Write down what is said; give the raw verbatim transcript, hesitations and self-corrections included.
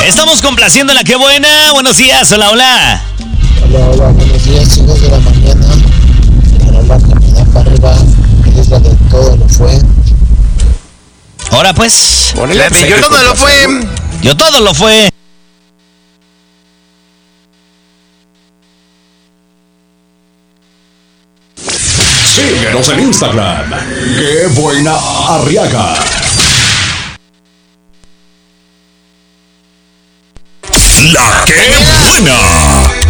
Estamos complaciendo la que buena. Buenos días, hola, hola. Hola, hola, buenos días, chicos de la mañana. La rola que me da para arriba es la de Todo Lo Fue. Ahora pues. Yo todo lo fue. Yo todo lo fue. Síguenos en Instagram. ¡Qué buena Arriaga! La que buena.